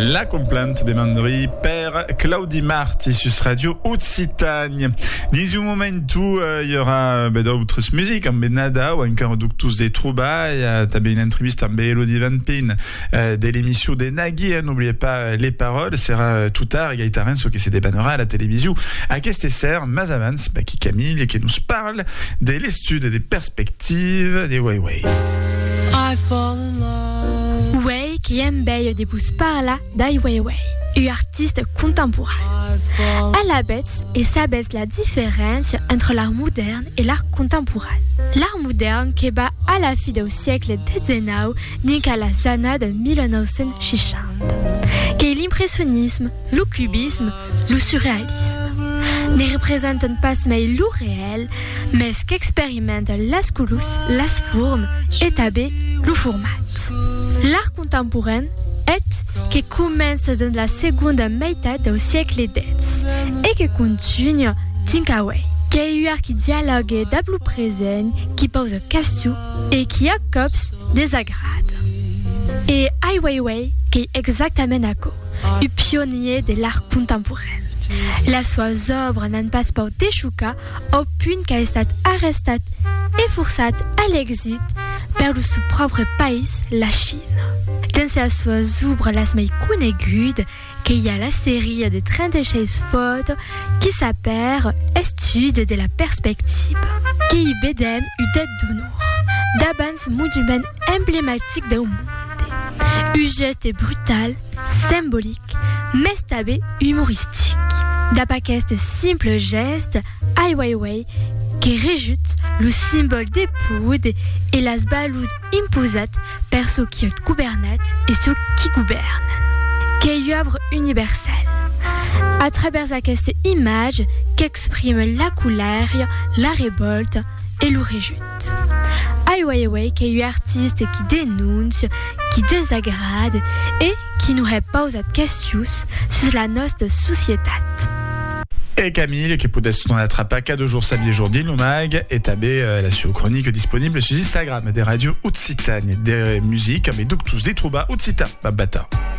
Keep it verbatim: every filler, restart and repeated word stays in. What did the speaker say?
La complainte des manderies per Claudi Marti sus Radio Occitanie. Dans un moment tout, il y aura ben, d'autres musiques, en Benada ou encore tous des troubailles. Il y a une entreviste avec Elodie Van Pin euh, de l'émission des Nagui. Hein, n'oubliez pas les paroles. Sera tout tard, il y a ce qui se débannera à la télévision. À Kestesser, Mazavans, bah, qui Camille, qui nous parle des l'étude et des perspectives des Way Way. I fall in love. Way qui aime bien des pouces par là d'Ai Weiwei, une artiste contemporaine. Elle abaisse et s'abaisse la différence entre l'art moderne et l'art contemporain. L'art moderne qui bat à la fin du siècle dix-neuf ni qu'à la zana de mille neuf cent soixante, qui est l'impressionnisme, le cubisme, le surréalisme. Ne représentent pas mais le réel, mais ce qu'expérimente las couleurs, las formes et tabé le format. L'art contemporain est qui commence dans la seconde moitié du siècle dix et qui continue Tinkaway, qui est un art qui dialogue d'ablu présent, qui pose questions et qui accope des agrades. Et Ai Weiwei qui est exactement à quoi, un pionnier de l'art contemporain. La sua œuvre n'en passe pas au Teshuka, au point qu'elle est arrêtée et forcée à l'exit par le son propre pays, la Chine. Dans sa sua œuvre la mai conegude, qu'il y a la série de trente-six photos qui s'appelle Étude de la perspective, qui y bédem une tête d'honneur, d'abans musulmans emblématique du monde. Un geste brutal, symbolique, mais stabé humoristique. D'après ce simple geste, Ai Weiwei qui réjute le symbole des poudres et las baloudes imposées par ceux qui gouvernent et ceux qui gouvernent, qui est une œuvre universelle. À travers cette image qu'exprime la couleur, la révolte et le réjute. Ai Weiwei qui est un artiste qui dénonce, qui désagrade et qui nous repose à questions sur la notre société. Et Camille, qui peut être attraper qu'à deux jours samedi jour d'Ilumag, et tabé euh, la sur chronique disponible sur Instagram des radios Occitanie, des musiques, mais donc tous des troubas Occitans, babata.